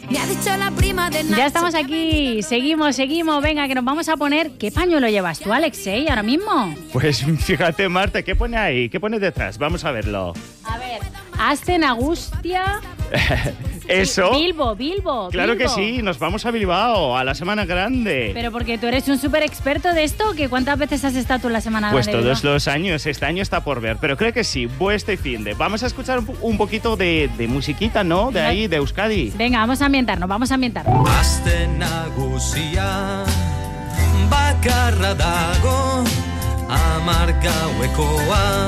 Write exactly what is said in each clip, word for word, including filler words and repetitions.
Me ha dicho la prima de Nacho. Ya estamos aquí, seguimos, seguimos. Venga, que nos vamos a poner. ¿Qué pañuelo llevas tú, Alexei, ahora mismo? Pues fíjate, Marta, ¿qué pone ahí? ¿Qué pone detrás? Vamos a verlo. A ver, Asten Agustia. Eso. Bilbo, Bilbo. Claro Bilbo. que sí, nos vamos a Bilbao, a la Semana Grande. Pero porque tú eres un súper experto de esto, ¿que cuántas veces has estado tú en la Semana Pues Grande? todos los años, este año está por ver, pero creo que sí, voy este fin de. Vamos a escuchar un, un poquito de, de musiquita, ¿no? De ahí, de Euskadi. Venga, vamos a ambientarnos, vamos a ambientarnos. Asten nagusia bakarra dago amargauekoa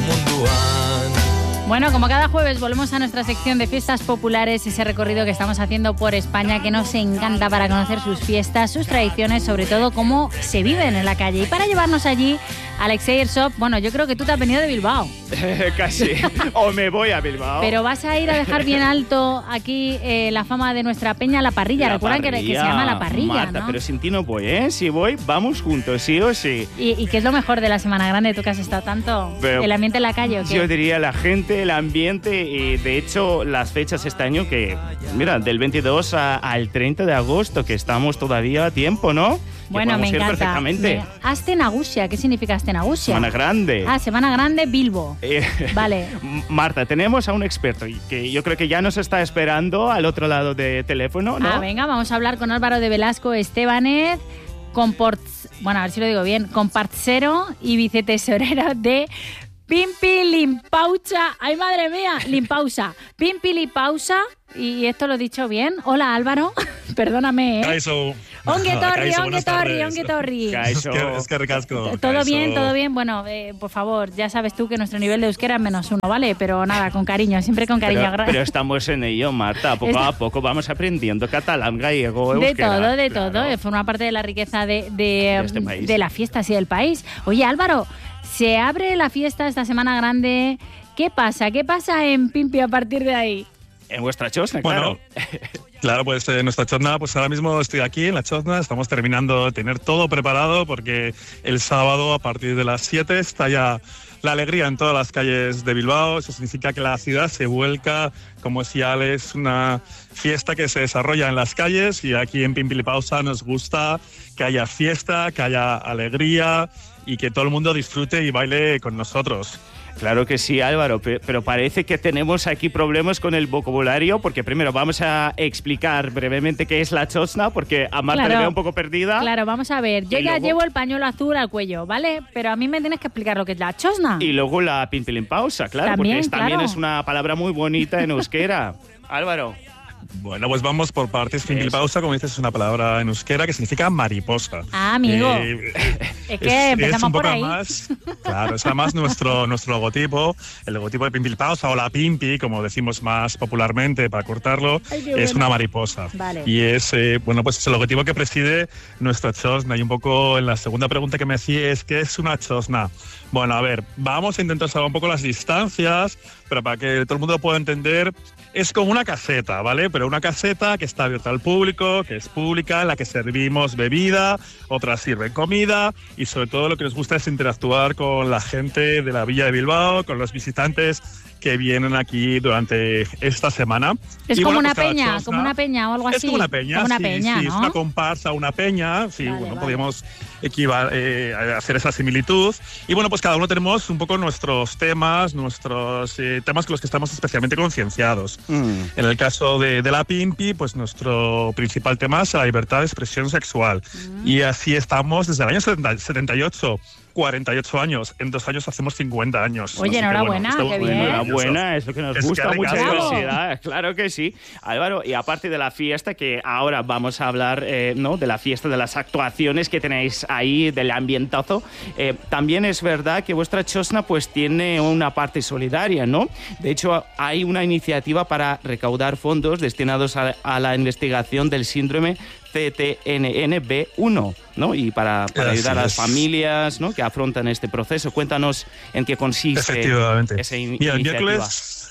munduan. Bueno, como cada jueves volvemos a nuestra sección de fiestas populares, ese recorrido que estamos haciendo por España, que nos encanta para conocer sus fiestas, sus tradiciones, sobre todo cómo se viven en la calle. Y para llevarnos allí, Alexei Airsoft, bueno, yo creo que tú te has venido de Bilbao. Casi, o me voy a Bilbao. Pero vas a ir a dejar bien alto aquí eh, la fama de nuestra peña, La Parrilla. La Recuerdan que, que se llama La Parrilla, Marta, ¿no? pero sin ti no voy, ¿eh? Si voy, vamos juntos, sí o sí. ¿Y, ¿Y qué es lo mejor de la Semana Grande, tú que has estado tanto? Pero ¿El ambiente en la calle o qué? Yo diría la gente, el ambiente y de hecho las fechas este año que, mira, del veintidós a, al treinta de agosto, que estamos todavía a tiempo, ¿no? Bueno, me encanta. Perfectamente. Me... Asten Agustia, ¿qué significa Asten Agustia? Semana Grande. Ah, Semana Grande, Bilbo. Eh, vale. Marta, tenemos a un experto que yo creo que ya nos está esperando al otro lado del teléfono, ¿no? Ah, venga, vamos a hablar con Álvaro de Velasco Estebanez, comports... bueno, a ver si lo digo bien, compartsero y vicetesorero de Pimpi Limpausa. ¡Ay, madre mía! Limpausa. Pimpi Limpausa. Y esto lo he dicho bien. Hola, Álvaro. Perdóname, ¿eh? Kaixo. Onge torri, Kaixo, onge buenas torri, tardes. onge torri. Kaixo. Es que, es que ricasco. Todo Kaixo. bien, todo bien. Bueno, eh, por favor, ya sabes tú que nuestro nivel de euskera es menos uno, ¿vale? Pero nada, con cariño, siempre con cariño. Pero, pero estamos en ello, Marta. Poco Está- a poco vamos aprendiendo catalán, gallego, De euskera. todo, de Claro. todo. eh, Forma parte de la riqueza de, de, De este país. de la fiesta, así del país. Oye, Álvaro, se abre la fiesta esta Semana Grande. ¿Qué pasa? ¿Qué pasa en Pimpi a partir de ahí? En vuestra chosna, Bueno, claro. claro, pues en nuestra chotna, pues ahora mismo estoy aquí en la chotna, estamos terminando de tener todo preparado porque el sábado a partir de las siete está ya la alegría en todas las calles de Bilbao. Eso significa que la ciudad se vuelca como si ya es una fiesta que se desarrolla en las calles y aquí en Pimpilipausa nos gusta que haya fiesta, que haya alegría y que todo el mundo disfrute y baile con nosotros. Claro que sí, Álvaro, pe- pero parece que tenemos aquí problemas con el vocabulario, porque primero vamos a explicar brevemente qué es la chosna, porque a Marta Claro. le veo un poco perdida. Claro, vamos a ver. Yo Y ya luego- llevo el pañuelo azul al cuello, ¿vale? Pero a mí me tienes que explicar lo que es la chosna. Y luego la pimpilimpausa, claro, También, porque es, también claro. es una palabra muy bonita en euskera. Álvaro. Bueno, pues vamos por partes. Pimpilipausa, como dices, es una palabra en euskera que significa mariposa. Ah, amigo. Eh, Es que empezamos un por poco ahí. Más, claro, es además nuestro, nuestro logotipo, el logotipo de Pimpilipausa o la Pimpi, como decimos más popularmente para cortarlo, Ay, qué es bueno. una mariposa. Vale. Y es, eh, bueno, pues es el logotipo que preside nuestra chosna. Y un poco en la segunda pregunta que me hacía es, ¿qué es una chosna? Bueno, a ver, vamos a intentar salvar un poco las distancias, pero para que todo el mundo lo pueda entender, es como una caseta, ¿vale? Pero una caseta que está abierta al público, que es pública, en la que servimos bebida, otras sirven comida y sobre todo lo que nos gusta es interactuar con la gente de la Villa de Bilbao, con los visitantes que vienen aquí durante esta semana. Es Y como bueno, una pues cada peña, chosna- como una peña o algo así. Es como una peña, Como una sí, peña, sí, ¿no? es una comparsa, una peña, sí, Vale, bueno, vale. podríamos equivar, eh, hacer esa similitud. Y bueno, pues cada uno tenemos un poco nuestros temas, nuestros eh, temas con los que estamos especialmente concienciados. Mm. En el caso de, de la Pimpi, pues nuestro principal tema es la libertad de expresión sexual. Mm. Y así estamos desde el año setenta, setenta y ocho. cuarenta y ocho años, en dos años hacemos cincuenta años. Oye, Así que, enhorabuena, estamos qué muy bien. orgullosos. Enhorabuena, es lo que nos Es gusta, que mucha ricasco. diversidad, claro que sí. Álvaro, y aparte de la fiesta, que ahora vamos a hablar eh, ¿no? de la fiesta, de las actuaciones que tenéis ahí, del ambientazo, eh, también es verdad que vuestra chosna pues tiene una parte solidaria, ¿no? De hecho, hay una iniciativa para recaudar fondos destinados a, a la investigación del síndrome C T N N B uno, ¿no? Y para, para Así ayudar a las es. familias, ¿no? que afrontan este proceso. Cuéntanos en qué consiste Efectivamente. esa in- Mira, el iniciativa. miércoles,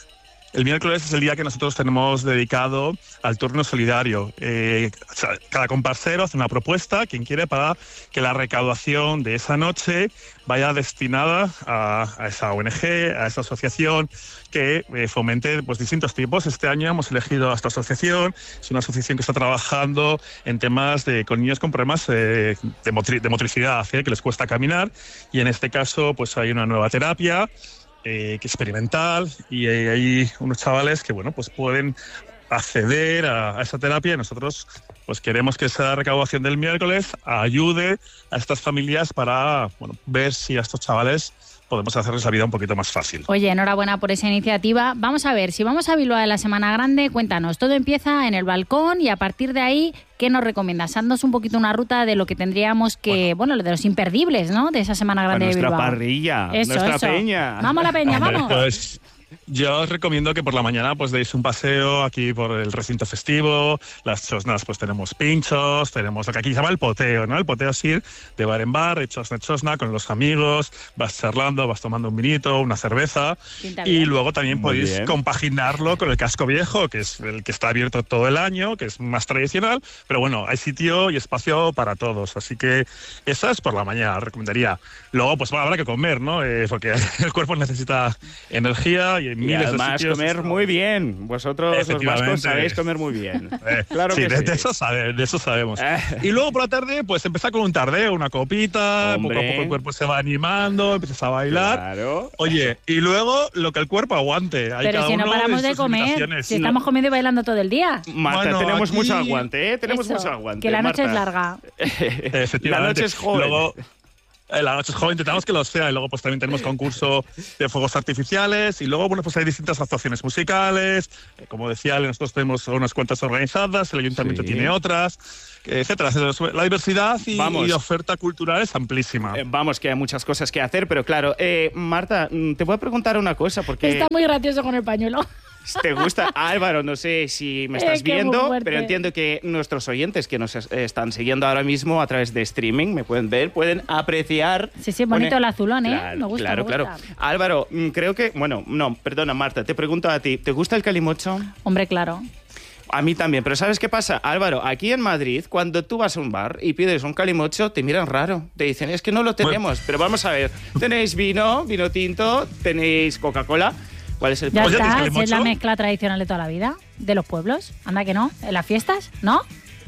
el miércoles es el día que nosotros tenemos dedicado al turno solidario. Eh, o sea, cada comparsero hace una propuesta, quien quiere, para que la recaudación de esa noche vaya destinada a, a esa O N G, a esa asociación que eh, fomente pues, distintos tipos. Este año hemos elegido a esta asociación. Es una asociación que está trabajando en temas de, con niños con problemas eh, de, motri- de motricidad, ¿eh? que les cuesta caminar. Y en este caso pues hay una nueva terapia eh, que es experimental y hay, hay unos chavales que bueno pues pueden acceder a, a esa terapia y nosotros pues queremos que esa recaudación del miércoles ayude a estas familias para bueno, ver si a estos chavales podemos hacerles la vida un poquito más fácil. Oye, enhorabuena por esa iniciativa. Vamos a ver, si vamos a Bilbao en la Semana Grande, cuéntanos, todo empieza en el balcón y a partir de ahí, ¿qué nos recomiendas? Haznos un poquito una ruta de lo que tendríamos que, bueno, bueno de los imperdibles, ¿no? De esa Semana Grande de Bilbao. Nuestra parrilla, eso, nuestra eso. peña. Vamos a la peña, vamos. Pues yo os recomiendo que por la mañana pues deis un paseo aquí por el recinto festivo. Las chosnas pues tenemos pinchos, tenemos lo que aquí se llama el poteo, ¿no? El poteo es ir de bar en bar, de chosna en chosna, con los amigos, vas charlando, vas tomando un vinito, una cerveza. Pinta Y bien. luego también Muy podéis bien. compaginarlo con el casco viejo, que es el que está abierto todo el año, que es más tradicional, pero bueno, hay sitio y espacio para todos, así que esa es por la mañana, recomendaría. Luego pues bueno, habrá que comer, ¿no? Eh, porque el cuerpo necesita energía y en Y miles además de sitios. comer muy bien. Vosotros los Efectivamente. vascos sabéis comer muy bien. Eh, Claro sí, que de, sí. de eso sabe- de eso sabemos. Eh. Y luego por la tarde, pues empezar con un tardeo, una copita, Hombre. poco a poco el cuerpo se va animando, empiezas a bailar. Claro. Oye, y luego lo que el cuerpo aguante. Hay Pero cada si no uno paramos de sus comer, limitaciones. si estamos comiendo y bailando todo el día. Marta, Bueno, tenemos aquí- mucho aguante, ¿eh? Tenemos Eso, mucho aguante. que la noche Marta. es larga. Efectivamente. La noche es joven. Luego, eh, la noche es joven, intentamos que lo sea. Y luego pues también tenemos concurso de fuegos artificiales. Y luego, bueno, pues hay distintas actuaciones musicales. Eh, como decía, Ale, nosotros tenemos unas cuantas organizadas, el ayuntamiento Sí. tiene otras, etcétera, etcétera. La diversidad y, Vamos. y oferta cultural es amplísima. Eh, Vamos, que hay muchas cosas que hacer, pero claro, eh, Marta, mm, te voy a preguntar una cosa, porque Está muy gracioso con el pañuelo. te gusta. Álvaro, no sé si me Eh, estás qué muy viendo, fuerte. pero entiendo que nuestros oyentes que nos es- están siguiendo ahora mismo a través de streaming, me pueden ver, pueden apreciar. Sí, sí, bonito Pone- el azulón, ¿eh? Claro, Me gusta, claro, me gusta. claro. Álvaro, mm, creo que, bueno, no, perdona, Marta, te pregunto a ti, ¿te gusta el calimocho? Hombre, claro. A mí también, pero ¿sabes qué pasa? Álvaro, aquí en Madrid, cuando tú vas a un bar y pides un calimocho, te miran raro. Te dicen, es que no lo tenemos. Pero vamos a ver, tenéis vino, vino tinto, tenéis Coca-Cola. ¿Cuál es el Ya Oye, está, ¿tienes si es la calimocho? mezcla tradicional de toda la vida, de los pueblos. Anda que no, en las fiestas, ¿no?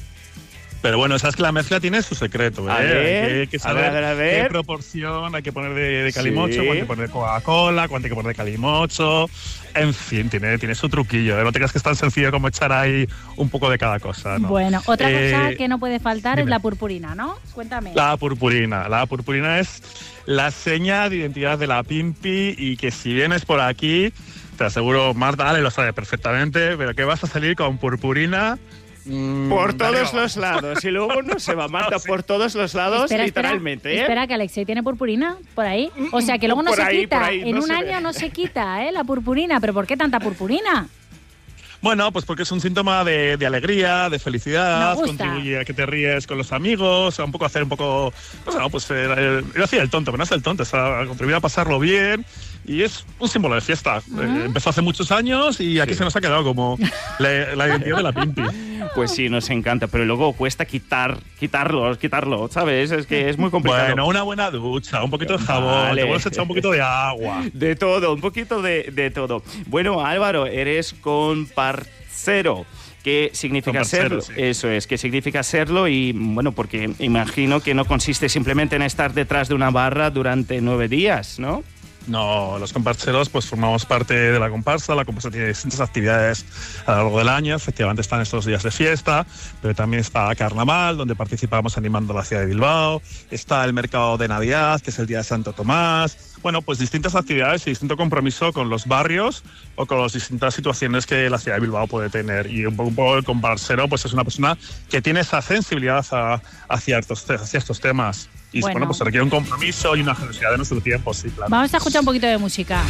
Pero bueno, sabes que la mezcla tiene su secreto, ¿eh? A ver, hay que, hay que a saber ver, a ver. qué proporción hay que poner de, de calimocho, Sí. cuánto hay que poner de Coca-Cola, cuánto hay que poner de calimocho. En fin, tiene, tiene su truquillo, ¿eh? No te creas que es tan sencillo como echar ahí un poco de cada cosa, ¿no? Bueno, otra Eh, cosa que no puede faltar es dime. la purpurina, ¿no? Cuéntame. La purpurina. La purpurina es la seña de identidad de la Pimpi y que si vienes por aquí, te aseguro, Marta Ale lo sabe perfectamente, pero que vas a salir con purpurina. mm, Por de arriba todos los lados. Y luego no se va, Marta, Sí. por todos los lados, Espera, espera, literalmente. ¿eh? espera, que Alexei tiene purpurina por ahí. O sea, que luego no Por se ahí, quita. por ahí, en no un se año ve. no se quita, ¿eh? La purpurina. ¿Pero por qué tanta purpurina? Bueno, pues porque es un síntoma de, de alegría, de felicidad, Me gusta. contribuye a que te ríes con los amigos, a un poco hacer un poco, pues, no, pues eh, eh, yo hacía el tonto, pero no es el tonto, es a, a contribuir a pasarlo bien y es un símbolo de fiesta. Eh, empezó hace muchos años y aquí Sí. se nos ha quedado como la, la identidad de la Pimpi. Pues sí, nos encanta, pero luego cuesta quitar, quitarlo, quitarlo, ¿sabes? Es que es muy complicado. Bueno, una buena ducha, un poquito de jabón, Vale. te vuelves a echar un poquito de agua. De todo, un poquito de, de todo. Bueno, Álvaro, eres comparcero. ¿Qué significa Comparcero, serlo? sí. Eso es, ¿qué significa serlo? Y bueno, porque imagino que no consiste simplemente en estar detrás de una barra durante nueve días, ¿no? No, los comparseros pues formamos parte de la comparsa. La comparsa tiene distintas actividades a lo largo del año. Efectivamente están estos días de fiesta, pero también está Carnaval, donde participamos animando la ciudad de Bilbao. Está el mercado de Navidad, que es el día de Santo Tomás. Bueno, pues distintas actividades y distinto compromiso con los barrios o con las distintas situaciones que la ciudad de Bilbao puede tener. Y un poco, un poco el comparsero pues es una persona que tiene esa sensibilidad a- hacia, estos, hacia estos temas. Y Bueno. bueno, pues se requiere un compromiso y una generosidad de nuestro tiempo, sí, claro. Vamos a escuchar un poquito de música.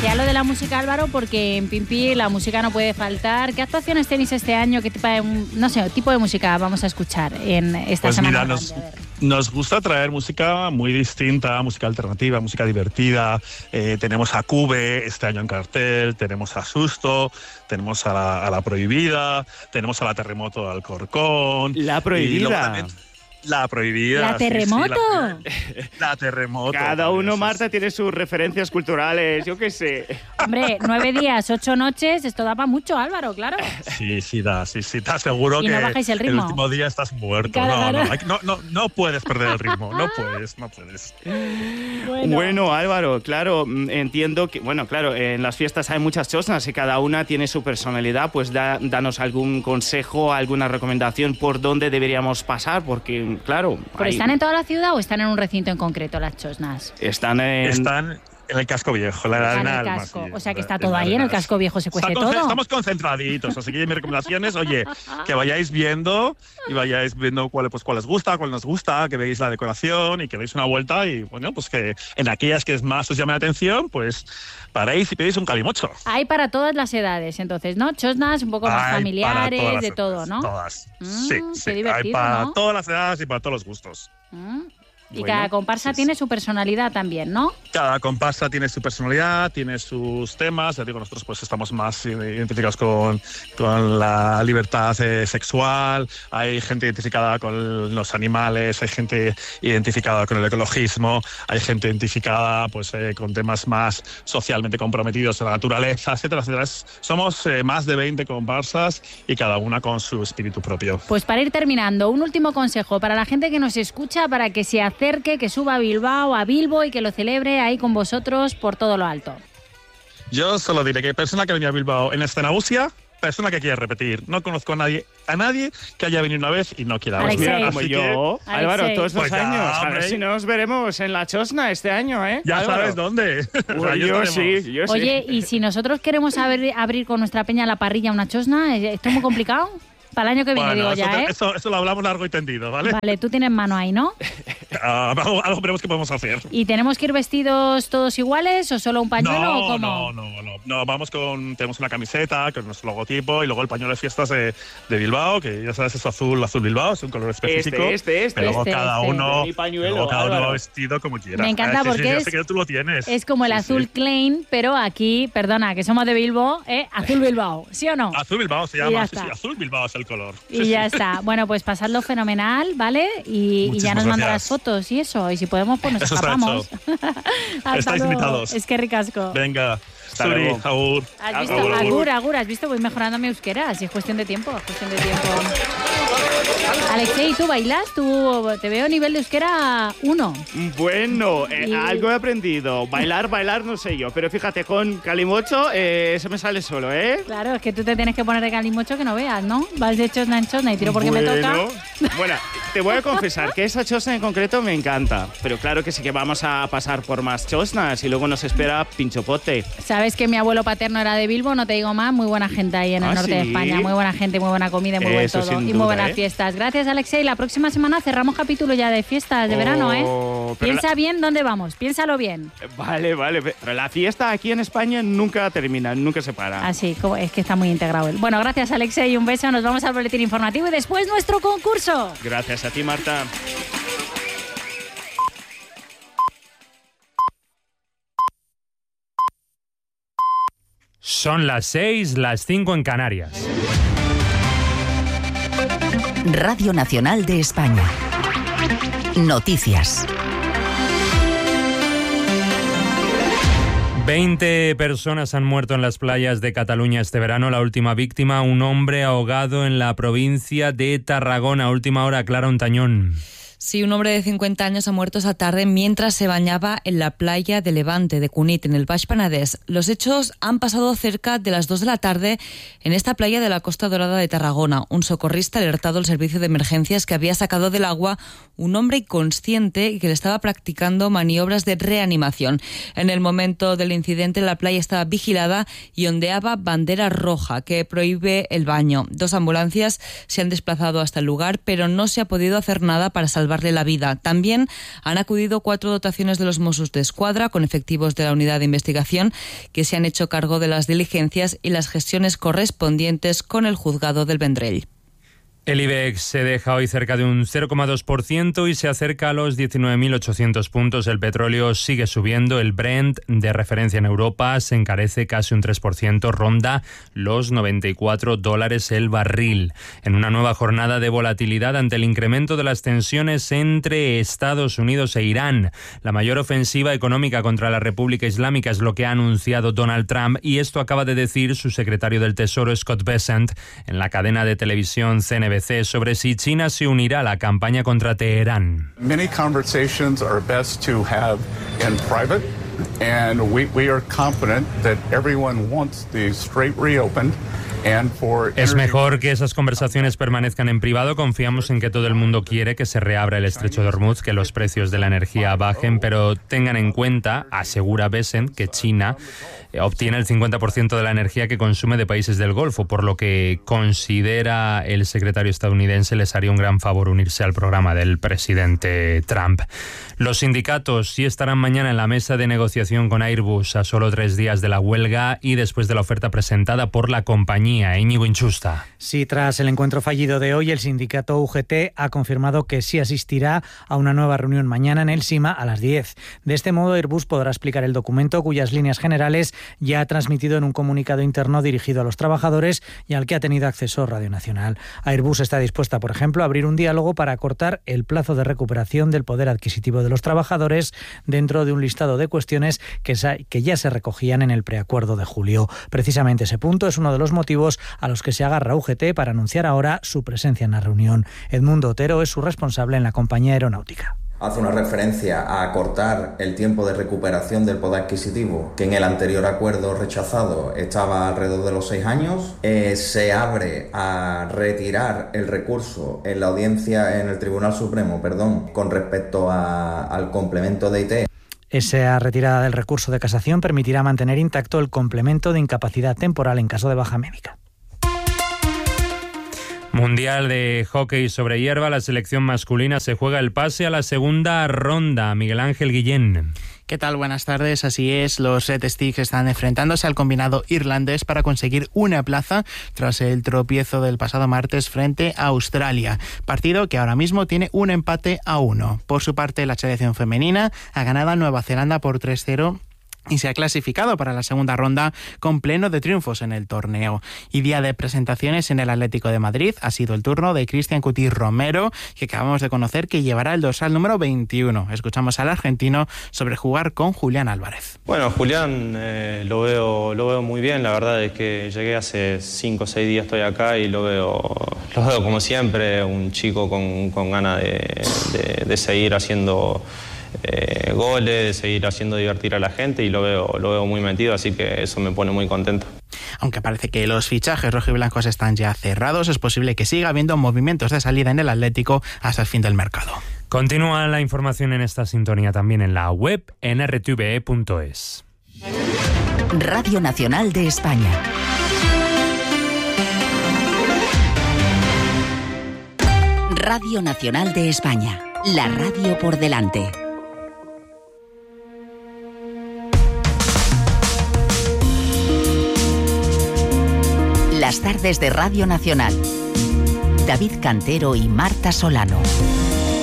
decía lo de la música, Álvaro, porque en Pimpi la música no puede faltar. ¿Qué actuaciones tenéis este año? ¿Qué tipo de, no sé, tipo de música vamos a escuchar en esta pues semana? Mira, nos, nos gusta traer música muy distinta, música alternativa, música divertida. Eh, tenemos a Cube este año en cartel, tenemos a Susto, tenemos a la, a la Prohibida, tenemos a la Terremoto de Alcorcón. La Prohibida. La Prohibida. La Terremoto. Sí, sí, la, la Terremoto. Cada uno, Marta, tiene sus referencias culturales, yo qué sé. Hombre, nueve días, ocho noches, esto da para mucho, Álvaro, claro. Sí, sí da, sí, sí, te aseguro y que no bajáis el ritmo. El último día estás muerto. Claro, no, claro. No, no, no, no puedes perder el ritmo, no puedes, no puedes. Bueno. Bueno, Álvaro, claro, entiendo que, bueno, claro, en las fiestas hay muchas chosnas y cada una tiene su personalidad, pues da, danos algún consejo, alguna recomendación por dónde deberíamos pasar, porque, claro... ¿Pero hay... están en toda la ciudad o están en un recinto en concreto las chosnas? Están en... Están... En el casco viejo, la Ah, en arena el alma, casco. sí, O sea que de- está de todo ahí en el Arenas. casco viejo, se cuece Está conce- todo. Estamos concentraditos, así que mi recomendación es, oye, que vayáis viendo y vayáis viendo cuál, pues, cuál les gusta, cuál nos gusta, que veáis la decoración y que deis una vuelta y, bueno, pues que en aquellas que más os llame la atención, pues paréis y pedís un calimocho. Hay para todas las edades, entonces, ¿no? Chosnas un poco más Hay para familiares, todas las de todo, edades, ¿no? Todas. Mm, sí, qué sí. Hay divertido, para ¿no? todas las edades y para todos los gustos. Mm. Y Bueno, cada comparsa sí, tiene sí. su personalidad también, ¿no? Cada comparsa tiene su personalidad, tiene sus temas. Ya digo, nosotros pues estamos más identificados con, con la libertad eh, sexual. Hay gente identificada con los animales, hay gente identificada con el ecologismo, hay gente identificada pues eh, con temas más socialmente comprometidos con la naturaleza, etcétera, etcétera. Es- Somos eh, más de veinte comparsas y cada una con su espíritu propio. Pues para ir terminando, un último consejo para la gente que nos escucha para que se acerque, que suba a Bilbao, a Bilbo y que lo celebre ahí con vosotros por todo lo alto. Yo solo diré que persona que venía a Bilbao en Escenabusia, persona que quiere repetir. No conozco a nadie, a nadie que haya venido una vez y no quiera Alexei. volver. Mira, Así como que yo, Alexei. Álvaro, todos los Pues ya, años. A ver hombre. si nos veremos en la chosna este año, ¿eh? ya Álvaro. sabes dónde. O sea, Uy, ya yo estaremos. sí, yo Oye, sí. y si nosotros queremos abrir, abrir con nuestra peña la parrilla una chosna, ¿esto es muy complicado? Para el año que viene, Bueno, digo eso, ya, ¿eh? eso, eso lo hablamos largo y tendido, ¿vale? Vale, tú tienes mano ahí, ¿no? Ah, algo, algo veremos que podemos hacer. ¿Y tenemos que ir vestidos todos iguales o solo un pañuelo no, o cómo? no, no, no, no. Vamos con, tenemos una camiseta con nuestro logotipo y luego el pañuelo de fiestas de, de Bilbao, que ya sabes, es azul, azul Bilbao, es un color específico. Este, este, este. Pero luego Este, cada este. uno, Mi pañuelo, luego cada uno Álvaro. va vestido como quiera. Me encanta Ah, sí, sí, porque yo es- sé que tú lo tienes. Es como el Sí, azul sí. Klein, pero aquí, perdona, que somos de Bilbao, ¿eh? Azul Bilbao, ¿sí o no? Azul Bilbao se Y ya llama, sí, está. sí, azul Bilbao es el color. Y Sí, ya sí. está. Bueno, pues pasadlo fenomenal, ¿vale? Y, y ya Muchísimas nos mandarás gracias. fotos y eso. Y si podemos, pues nos Eso está escapamos. Hasta Estáis luego. invitados. Es que ricasco. Venga, Hasta Suri, luego. agur. ¿Has visto? Agur, agur. Agur, agur, has visto, voy mejorando mi euskera. Si es cuestión de tiempo, es cuestión de tiempo. Alexei, ¿tú bailas? ¿Tú te veo nivel de euskera uno? Bueno, eh, Y- algo he aprendido. Bailar, bailar no sé yo, pero fíjate, con calimocho eh, se me sale solo, ¿eh? Claro, es que tú te tienes que poner de calimocho que no veas, ¿no? Vas de chosna en chosna y tiro porque me toca. Bueno, te voy a confesar que esa chosna en concreto me encanta, pero claro que sí que vamos a pasar por más chosnas y luego nos espera pinchopote. Sabes que mi abuelo paterno era de Bilbo, no te digo más, muy buena gente ahí en el ¿Ah, norte de sí? España, muy buena gente, muy buena comida, y muy buen Eso todo sin y muy duda, buenas ¿eh? fiestas. Gracias, Alexei. La próxima semana cerramos capítulo ya de fiestas de verano, ¿eh? Oh, pero Piensa bien dónde vamos, piénsalo bien. la- Vale, vale, pero la fiesta aquí en España nunca termina, nunca se para. Así, como es que está muy integrado él. Bueno, gracias, Alexei, un beso, nos vamos al boletín informativo y después nuestro concurso. Gracias a ti, Marta. Son las seis, las cinco en Canarias. Radio Nacional de España. Noticias. Veinte personas han muerto en las playas de Cataluña este verano. La última víctima, un hombre ahogado en la provincia de Tarragona. Última hora, Clara Ontañón. Sí, un hombre de cincuenta años ha muerto esta tarde mientras se bañaba en la playa de Levante, de Cunit, en el Baix Penedès. Los hechos han pasado cerca de las dos de la tarde en esta playa de la Costa Dorada de Tarragona. Un socorrista ha alertado al servicio de emergencias que había sacado del agua un hombre inconsciente y que le estaba practicando maniobras de reanimación. En el momento del incidente, la playa estaba vigilada y ondeaba bandera roja que prohíbe el baño. Dos ambulancias se han desplazado hasta el lugar, pero no se ha podido hacer nada para salvar salvarle la vida. También han acudido cuatro dotaciones de los Mossos de Escuadra con efectivos de la unidad de investigación que se han hecho cargo de las diligencias y las gestiones correspondientes con el juzgado del Vendrell. El IBEX se deja hoy cerca de un cero coma dos por ciento y se acerca a los diecinueve mil ochocientos puntos. El petróleo sigue subiendo. El Brent, de referencia en Europa, se encarece casi un tres por ciento, ronda los noventa y cuatro dólares el barril. En una nueva jornada de volatilidad ante el incremento de las tensiones entre Estados Unidos e Irán. La mayor ofensiva económica contra la República Islámica es lo que ha anunciado Donald Trump, y esto acaba de decir su secretario del Tesoro, Scott Bessent, en la cadena de televisión C N B C sobre si China se unirá a la campaña contra Teherán. Many conversations are best to have in private, and we, we are confident that everyone wants the Strait reopened. Es mejor que esas conversaciones permanezcan en privado. Confiamos en que todo el mundo quiere que se reabra el estrecho de Hormuz, que los precios de la energía bajen, pero tengan en cuenta, asegura Bessent, que China obtiene el cincuenta por ciento de la energía que consume de países del Golfo, por lo que considera el secretario estadounidense les haría un gran favor unirse al programa del presidente Trump. Los sindicatos sí estarán mañana en la mesa de negociación con Airbus a solo tres días de la huelga y después de la oferta presentada por la compañía. Íñigo Inchusta. Sí, tras el encuentro fallido de hoy, el sindicato U G T ha confirmado que sí asistirá a una nueva reunión mañana en el SIMA a las diez. De este modo, Airbus podrá explicar el documento cuyas líneas generales ya ha transmitido en un comunicado interno dirigido a los trabajadores y al que ha tenido acceso Radio Nacional. Airbus está dispuesta, por ejemplo, a abrir un diálogo para acortar el plazo de recuperación del poder adquisitivo de los trabajadores dentro de un listado de cuestiones que, que ya se recogían en el preacuerdo de julio. Precisamente ese punto es uno de los motivos a los que se agarra U G T para anunciar ahora su presencia en la reunión. Edmundo Otero es su responsable en la compañía aeronáutica. Hace una referencia a acortar el tiempo de recuperación del poder adquisitivo, que en el anterior acuerdo rechazado estaba alrededor de los seis años. Eh, se abre a retirar el recurso en la audiencia, en el Tribunal Supremo, perdón, con respecto a, al complemento de I T. Esa retirada del recurso de casación permitirá mantener intacto el complemento de incapacidad temporal en caso de baja médica. Mundial de hockey sobre hierba, la selección masculina se juega el pase a la segunda ronda. Miguel Ángel Guillén. ¿Qué tal? Buenas tardes. Así es, los Red Sticks están enfrentándose al combinado irlandés para conseguir una plaza tras el tropiezo del pasado martes frente a Australia. Partido que ahora mismo tiene un empate a uno. Por su parte, la selección femenina ha ganado a Nueva Zelanda por tres cero y se ha clasificado para la segunda ronda con pleno de triunfos en el torneo. Y día de presentaciones en el Atlético de Madrid ha sido el turno de Cristian Cuti Romero, que acabamos de conocer que llevará el dorsal número veintiuno. Escuchamos al argentino sobre jugar con Julián Álvarez. Bueno, Julián eh, lo veo lo veo muy bien. La verdad es que llegué hace cinco o seis días, estoy acá y lo veo, lo veo como siempre, un chico con, con ganas de, de, de seguir haciendo Eh, goles, de seguir haciendo divertir a la gente, y lo veo, lo veo muy metido, así que eso me pone muy contento. Aunque parece que los fichajes rojiblancos están ya cerrados, es posible que siga habiendo movimientos de salida en el Atlético hasta el fin del mercado. Continúa la información en esta sintonía también en la web en r t v e punto es. Radio Nacional de España. Radio Nacional de España. La radio por delante. Las tardes de Radio Nacional. David Cantero y Marta Solano.